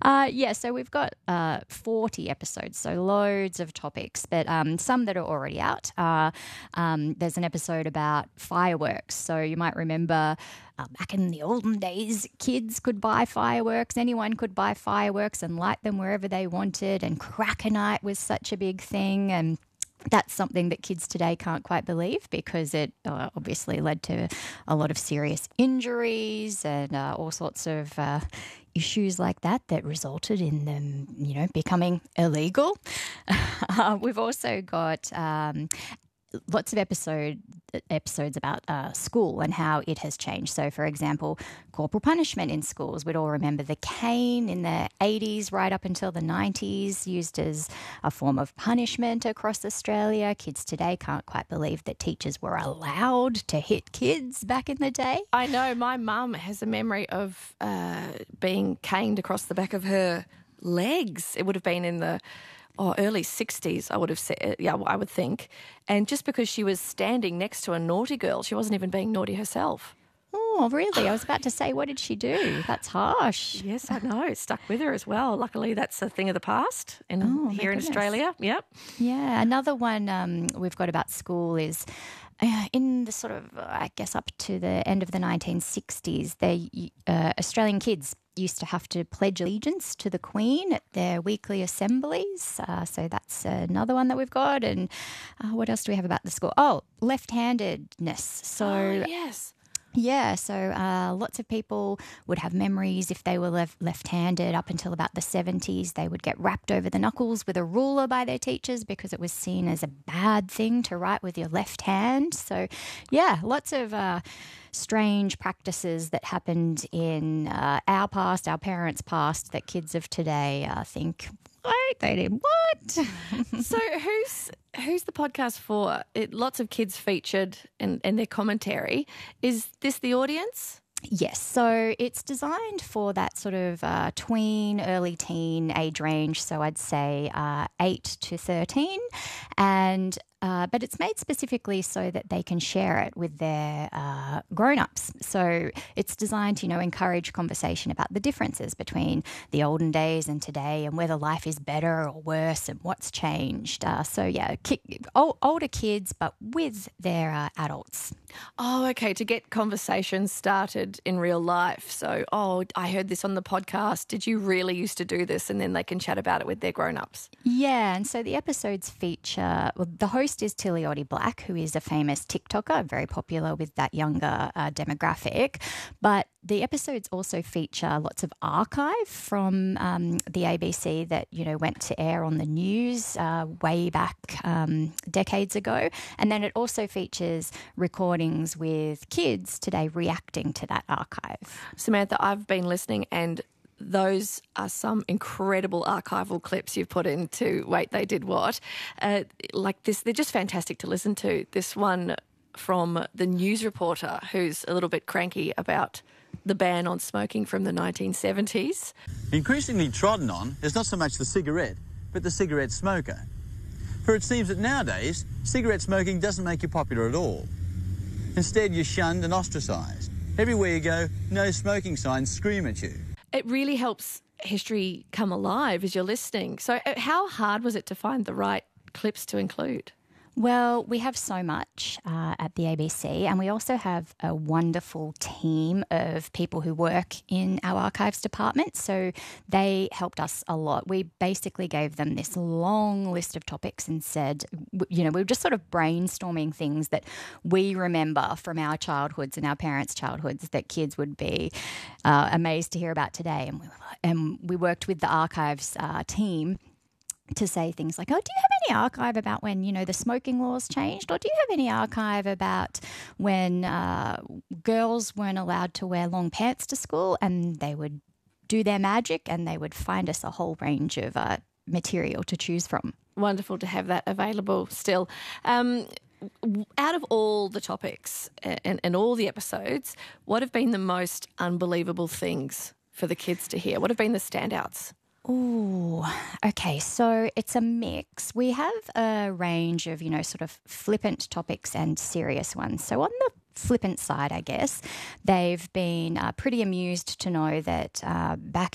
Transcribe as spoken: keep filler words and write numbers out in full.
Uh, yeah, so we've got uh, forty episodes, so loads of topics, but um, some that are already out. Uh, um, there's an episode about fireworks. So you might remember uh, back in the olden days, kids could buy fireworks. Anyone could buy fireworks and light them wherever they wanted. And Cracker Night was such a big thing. And that's something that kids today can't quite believe because it uh, obviously led to a lot of serious injuries and uh, all sorts of uh, issues like that that resulted in them, you know, becoming illegal. Uh, we've also got um, lots of episode episodes about uh, school and how it has changed. So, for example, corporal punishment in schools. We'd all remember the cane in the eighties right up until the nineties, used as a form of punishment across Australia. Kids today can't quite believe that teachers were allowed to hit kids back in the day. I know. My mum has a memory of uh, being caned across the back of her legs. It would have been in the Oh, early sixties, I would have said, yeah, I would think. And just because she was standing next to a naughty girl, she wasn't even being naughty herself. Oh, really? I was about to say, what did she do? That's harsh. Yes, I know. It stuck with her as well. Luckily, that's a thing of the past in, Oh, here in goodness. Australia. Yep. Yeah, another one um, we've got about school is uh, in the sort of, uh, I guess, up to the end of the nineteen sixties, they uh, Australian kids used to have to pledge allegiance to the Queen at their weekly assemblies. Uh, so that's another one that we've got. And uh, what else do we have about the school? Oh, left-handedness. So Oh, yes. yeah, so uh, lots of people would have memories if they were left, left-handed up until about the seventies. They would get rapped over the knuckles with a ruler by their teachers because it was seen as a bad thing to write with your left hand. So, yeah, lots of uh, strange practices that happened in uh, our past, our parents' past, that kids of today uh, think, wait, they did what? So who's who's the podcast for? It, lots of kids featured and, and their commentary. Is this the audience? Yes, so it's designed for that sort of uh, tween, early teen age range. So I'd say uh, eight to thirteen, and uh, but it's made specifically so that they can share it with their uh, grown-ups. So it's designed to, you know, encourage conversation about the differences between the olden days and today, and whether life is better or worse, and what's changed. Uh, so yeah, ki- old, older kids, but with their uh, adults. Oh, okay, to get conversations started in real life. So, oh, I heard this on the podcast. Did you really used to do this? And then they can chat about it with their grown-ups. Yeah, and so the episodes feature, well, the host is Tilioti Black, who is a famous TikToker, very popular with that younger uh, demographic. But the episodes also feature lots of archive from um, the A B C that, you know, went to air on the news uh, way back um, decades ago. And then it also features recordings with kids today reacting to that archive. Samantha, I've been listening and those are some incredible archival clips you've put into Wait, They Did What? Uh, like this, they're just fantastic to listen to. This one from the news reporter who's a little bit cranky about the ban on smoking from the nineteen seventies. Increasingly trodden on is not so much the cigarette, but the cigarette smoker. For it seems that nowadays, cigarette smoking doesn't make you popular at all. Instead, you're shunned and ostracised. Everywhere you go, no smoking signs scream at you. It really helps history come alive as you're listening. So uh, how hard was it to find the right clips to include? Well, we have so much uh, at the A B C, and we also have a wonderful team of people who work in our archives department. So they helped us a lot. We basically gave them this long list of topics and said, you know, we were just sort of brainstorming things that we remember from our childhoods and our parents' childhoods that kids would be uh, amazed to hear about today. And we, and we worked with the archives uh, team to say things like, oh, do you have any archive about when, you know, the smoking laws changed? Or do you have any archive about when uh, girls weren't allowed to wear long pants to school? And they would do their magic and they would find us a whole range of uh, material to choose from. Wonderful to have that available still. Um, out of all the topics and, and all the episodes, what have been the most unbelievable things for the kids to hear? What have been the standouts? Oh, okay. So it's a mix. We have a range of, you know, sort of flippant topics and serious ones. So on the flippant side, I guess, they've been uh, pretty amused to know that uh, back